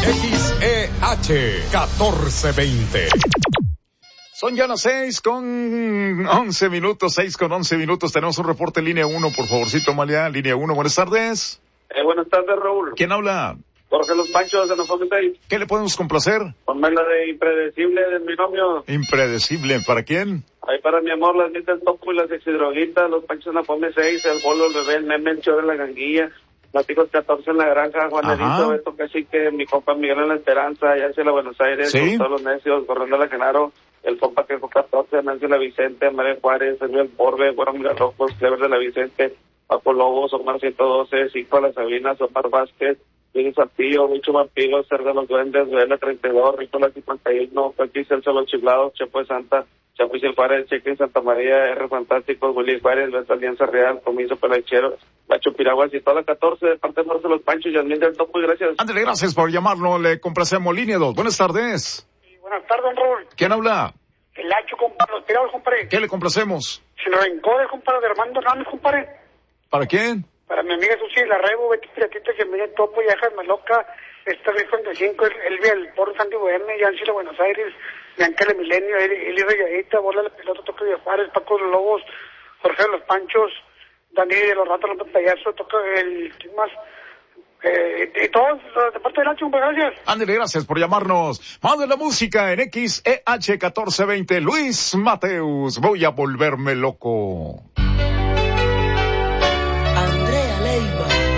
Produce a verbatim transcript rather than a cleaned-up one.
X E H catorce veinte. Son ya las seis con once minutos, seis con once minutos. Tenemos un reporte en línea uno, por favorcito, Amalia. Línea uno, buenas tardes. Eh, buenas tardes, Raúl. ¿Quién habla? Jorge Los Panchos de Nofoque seis. ¿Qué le podemos complacer? Ponme la de Impredecible del binomio. Impredecible, ¿para quién? Ahí para mi amor, las mitas topo y las exidroguitas, Los Panchos en la Fome seis, el bolo, el bebé, el meme, el chorro en la ganguilla, Látigos catorce en la granja, Juanelito, Beto Cacique, mi compa Miguel en la Esperanza, ya hacia la Buenos Aires, ¿Sí? con todos los necios, corriendo la Genaro, el compa que fue catorce, Nancy la Vicente, María Juárez, el Porbe, Bueno Mirarrojos, Clever de la Vicente, Paco Lobos, Omar ciento doce, Cinco a las Sabinas, Omar Vázquez, Luis Saltillo, Mucho Vampiro, Ser de los Duendes, Duela treinta y dos, Ricola cincuenta y uno, Frankie Celso Los Chiflados, Chepo de Santa, Chapuis el Juárez, Cheque en Santa María, R Fantásticos, Willy Juárez, Vesta Alianza Real, Comienzo Pelachero, Bacho Piraguas y toda la catorce de parte de Marcelo Los Panchos y Yasmín del Topo, y gracias. Ándale, gracias por llamarlo, le complacemos. Línea dos, buenas tardes. Sí, buenas tardes, don Raúl. ¿Quién habla? El Hacho, compa, los tirados, compadre. ¿Qué le complacemos? Se lo rencode, compadre, de Armando Hernández, compadre. ¿Para quién? Para mi amiga Susi La Rebo, Betty Piratita, Yasmín Topo, Yajas Maloca, Esta cincuenta y cinco, Elvia, el Porro Santi Bohemia, Yancy de Buenos Aires, Bianca de Milenio, Eli Rayadita, Bola la Pelota, Toque de Juárez, Paco de los Lobos, Jorge de los Panchos, Dani de los Ratos, los Pantallazos, Toca el... ¿quién más? Eh, y todos, de parte del Hacho, muchas gracias. Ándale, gracias por llamarnos. Más de la música en X E H catorce veinte. Luis Mateus, voy a volverme loco.